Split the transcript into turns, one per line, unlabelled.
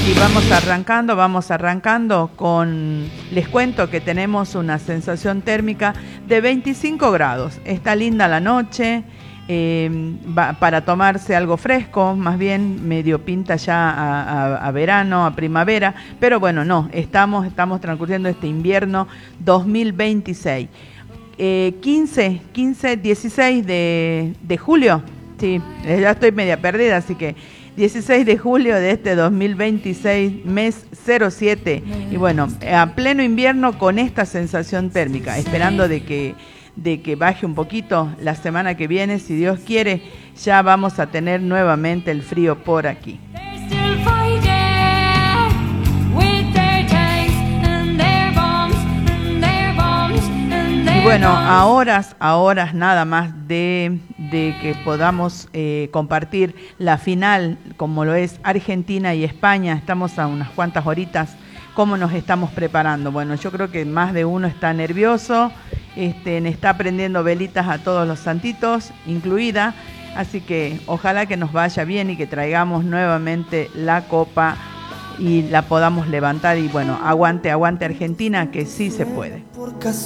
Y vamos arrancando con, les cuento que tenemos una sensación térmica de 25 grados. Está linda la noche, para tomarse algo fresco, más bien medio pinta ya a verano, a primavera, pero bueno, no, estamos transcurriendo este invierno 2026. 16 de julio, sí, ya estoy media perdida, así que 16 de julio de este 2026, mes 07, y bueno, a pleno invierno con esta sensación térmica, esperando de que baje un poquito la semana que viene, si Dios quiere, ya vamos a tener nuevamente el frío por aquí. Y bueno, a horas nada más de que podamos compartir la final, como lo es Argentina y España. Estamos a unas cuantas horitas. ¿Cómo nos estamos preparando? Bueno, yo creo que más de uno está nervioso, está prendiendo velitas a todos los santitos, incluida. Así que ojalá que nos vaya bien y que traigamos nuevamente la copa y la podamos levantar. Y bueno, aguante Argentina, que sí se puede.